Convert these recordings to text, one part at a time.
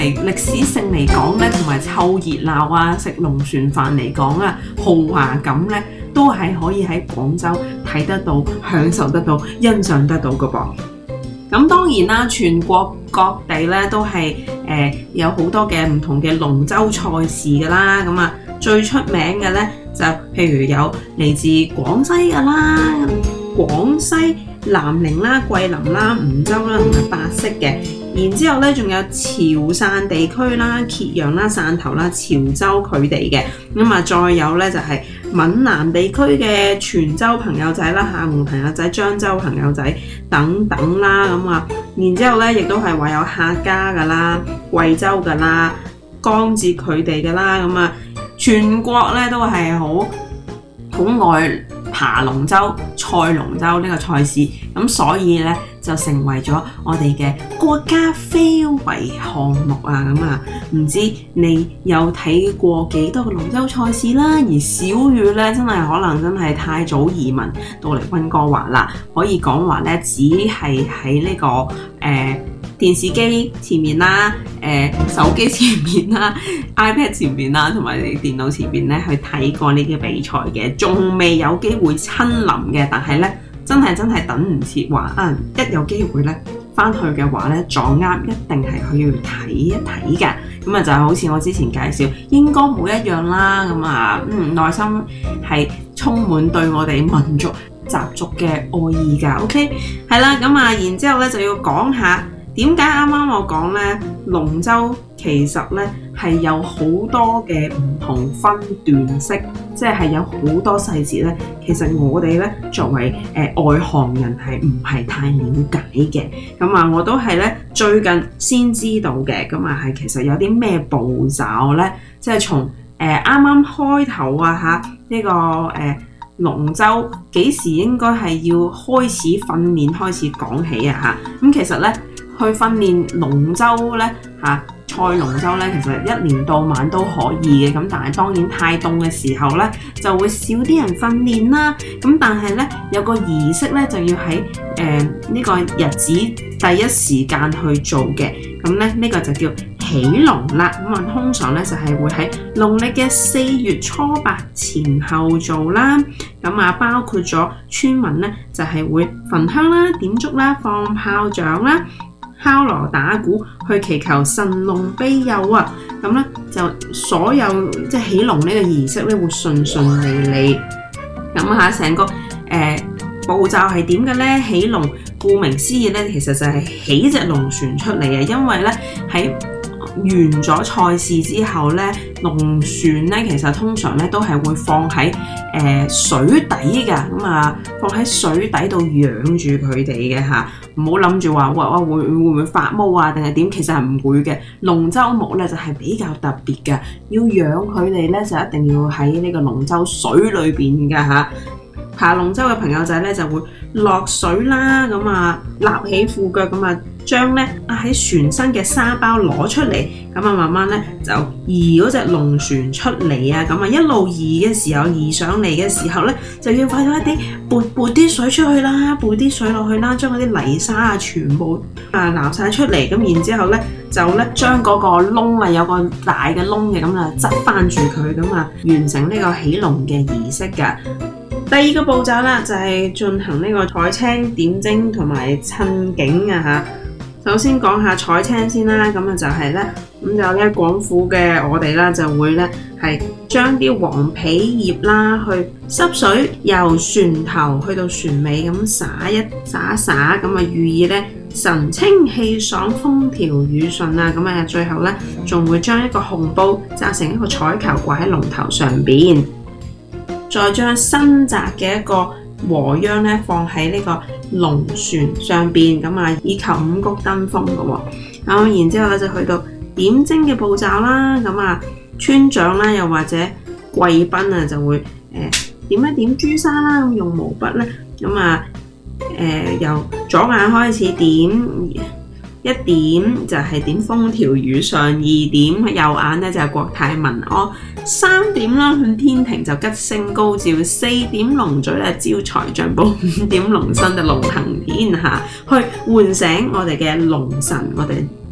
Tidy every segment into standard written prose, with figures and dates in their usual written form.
歷史性嚟講咧，同埋湊熱鬧啊，食龍船飯嚟講啊，豪華感咧都係可以喺廣州睇得到、享受得到、欣賞得到嘅噃。咁當然啦，全國各地咧都係有好多嘅唔同嘅龍舟賽事㗎啦。咁啊，最出名嘅咧就譬如有嚟自廣西㗎啦，廣西南寧啦、桂林啦、梧州啦同埋百色嘅。然之後咧，仲有潮汕地區啦、揭陽啦、汕頭啦、潮州佢哋嘅。咁啊，再有咧就係閩南地區嘅泉州朋友仔啦、廈門朋友仔、漳州朋友仔等等啦。咁啊，然之後咧亦都係話有客家噶啦、貴州噶啦、江浙佢哋噶啦。咁啊，全國咧都係好愛爬龍舟、賽龍舟呢個賽事，咁所以咧就成為咗我哋嘅國家非遺項目啊！咁啊，唔知你有睇過幾多個龍舟賽事啦？而小雨咧真係可能真係太早移民到嚟溫哥華啦，可以講話咧只係喺呢個電視機前面啦、手機前面啦、iPad 前面啦，同埋你電腦前面咧去睇過呢啲比賽嘅，仲未有機會親臨嘅，但係咧真係等唔切話啊！一有機會咧翻去嘅話咧，撞啱一定係去睇一睇嘅。咁啊就係好似我之前介紹，應該冇一樣啦。咁啊，內心係充滿對我哋民族習俗嘅愛意㗎。OK， 係啦，咁啊，然之後咧就要講下。點解啱啱我講呢？龍舟其實呢係有好多嘅唔同分段式，即係有好多細節呢。其實我哋呢作為外行人係唔係太了解嘅。咁啊，我都係呢最近先知道嘅。咁啊係其實有啲咩步驟呢？即係從啱啱開頭啊呢個龍舟幾時應該係要開始訓練開始講起啊咁其實呢。去訓練龍舟咧賽龍舟咧，其實一年到晚都可以嘅。咁但係當然太凍嘅時候咧，就會少啲人訓練啦。咁但係咧有個儀式咧，就要喺呢個日子第一時間去做嘅。咁咧呢個就叫起龍啦。咁啊通常咧就係會喺農曆嘅4月初8前後做啦。咁啊包括咗村民咧就係會焚香啦、點燭啦、放炮仗啦、敲鑼打鼓去祈求神龍庇佑啊！咁咧就所有即係起龍呢個儀式咧會順順利利。咁成個步驟係點嘅咧？起龍顧名思義咧，其實就係起隻龍船出嚟啊！因為咧喺完咗賽事之後咧，龍船咧其實通常咧都係會放喺水底㗎，咁啊放喺水底度養住佢哋嘅嚇，唔好諗住話會唔會發毛啊定係點，其實係唔會嘅。龍舟木咧就係比較特別嘅，要養佢哋咧就一定要喺呢個龍舟水裏邊㗎嚇。爬龍舟嘅朋友仔咧就會落水啦，咁啊立起褲腳，咁啊將咧喺船身嘅沙包攞出嚟，咁啊慢慢咧就移嗰隻龍船出嚟啊，咁啊一路移嘅時候，移上嚟嘅時候咧就要快咗一啲撥啲水出去啦，撥啲水落去啦，將嗰啲泥沙啊全部撈晒出嚟，咁然之後咧就咧將嗰個窿啊有個大嘅窿嘅，咁啊執翻住佢，咁啊完成呢個起龍嘅儀式㗎。第二個步驟啦，就係進行呢個採青、點睛同埋襯景啊嚇。首先講下採青先啦，咁啊就係咧，咁就咧廣府嘅我哋啦，就會咧係將啲黃皮葉啦去濕水由船頭去到船尾咁灑一灑，咁啊寓意咧神清氣爽、風調雨順啊。咁啊最後咧仲會將一個紅布紮成一個彩球掛喺龍頭上邊。再將新紮嘅一個禾秧咧放喺呢個龍船上邊，咁啊以求五穀登豐嘅喎。然之後咧就去到點睛嘅步驟啦，咁啊村長啦又或者貴賓啊就會點一點朱砂啦，咁用毛筆咧咁啊由左眼開始點。一點就係點風調雨順，二點右眼咧就係國泰民安，三點啦向天庭就吉星高照，四點龍嘴咧招財進寶，五點龍身就龍行天下，去喚醒我哋嘅龍神，我哋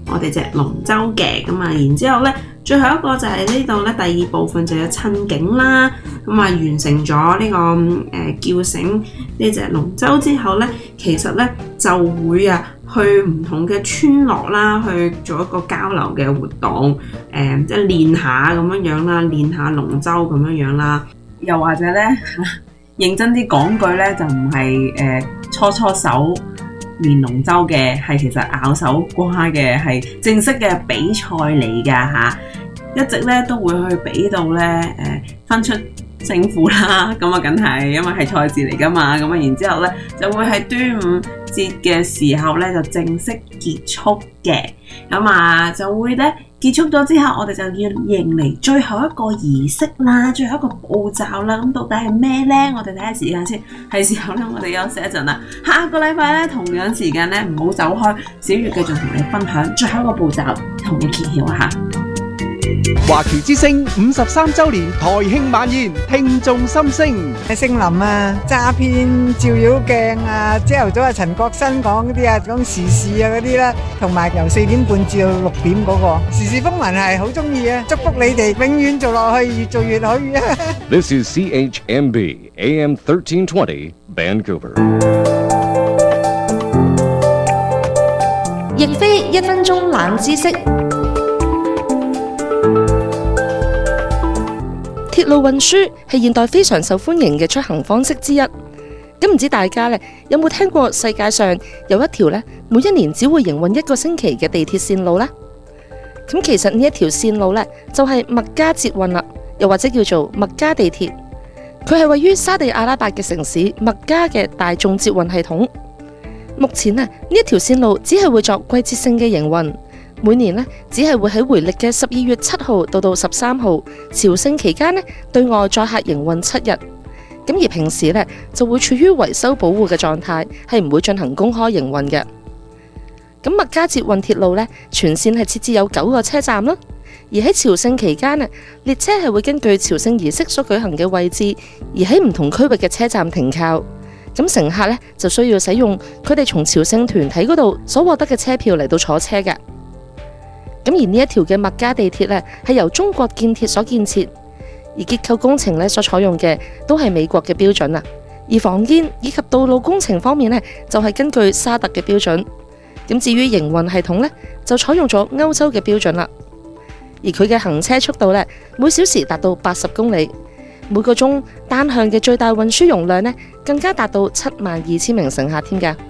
我哋隻龍舟嘅。咁啊，然之後咧，最後一個就係呢度咧，第二部分就有趁景啦。咁啊，完成咗呢個叫醒呢隻龍舟之後咧，其實咧就會去唔同嘅村落啦，去做一個交流嘅活動，即係練下咁樣啦，練下龍舟咁樣啦。又或者咧，認真啲講句咧，就唔係初手練龍舟嘅，係其實咬手瓜嘅，係正式嘅比賽嚟㗎嚇。一直咧都會去比到咧分出勝負啦，咁啊梗係因為係賽事嚟㗎嘛，咁啊然之後咧就會喺端午節嘅時候咧就正式結束嘅，咁啊就會咧結束咗之後，我哋就要迎嚟最後一個儀式啦，最後一個步驟啦，咁到底係咩咧？我哋睇下時間先，係時候咧我哋休息一陣啦。下個禮拜咧同樣時間咧唔好走開，小月繼續同你分享最後一個步驟，同你揭曉下。 華僑之聲53周年台慶晚宴，聽眾心聲。 姓林啊，詐騙照妖鏡啊，朝頭早陳國新講嗰啲講時事嗰啲啦，同埋由4點半至到6點嗰個時事風雲係好鍾意啊！祝福你哋永遠做落去，越做越好。 This is CHMB AM 1320 Vancouver。 亦非1分鐘冷知識。鐵路運輸係現代非常受歡迎嘅出行方式之一。咁唔知大家咧有冇聽過世界上有一條咧每一年只會營運1個星期嘅地鐵線路呢？咁其實呢一條線路咧就係麥加捷運啦，又或者叫做麥加地鐵。佢係位於沙地阿拉伯嘅城市麥加嘅大眾捷運系統。目前呢一條線路只係會作季節性嘅營運。每年呢，只係會喺回歷嘅12月7號到13號朝聖期間呢，對外載客營運7日。咁而平時呢，就會處於維修保護嘅狀態，係唔會進行公開營運嘅。咁麥加捷運鐵路呢，全線係設置有9個車站啦。而喺朝聖期間呢，列車係會根據朝聖儀式所舉行嘅位置，而喺唔同區域嘅車站停靠。咁乘客呢，就需要使用佢哋從朝聖團體嗰度所獲得嘅車票嚟到坐車嘅。咁而呢一條嘅麥加地鐵咧，係由中國建鐵所建設，而結構工程咧所採用嘅都係美國嘅標準啦。而防建以及道路工程方面咧，就係根據沙特嘅標準。咁至於營運系統咧，就採用咗歐洲嘅標準啦。而佢嘅行車速度咧，每小時達到80公里，每個鐘單向嘅最大運輸容量咧，更加達到72000名乘客添㗎。